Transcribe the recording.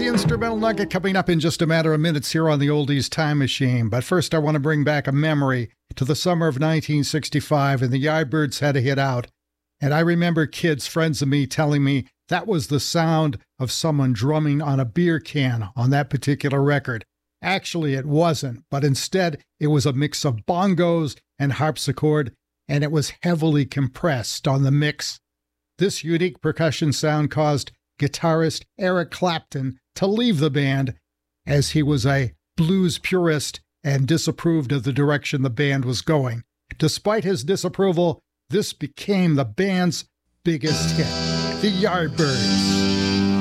the instrumental nugget coming up in just a matter of minutes here on the Oldies Time Machine. But first, I want to bring back a memory to the summer of 1965, and the Yardbirds had a hit out. And I remember kids, friends of me, telling me that was the sound of someone drumming on a beer can on that particular record. Actually, it wasn't, but instead, it was a mix of bongos and harpsichord, and it was heavily compressed on the mix. This unique percussion sound caused guitarist Eric Clapton to leave the band, as he was a blues purist and disapproved of the direction the band was going. Despite his disapproval, this became the band's biggest hit, the Yardbirds.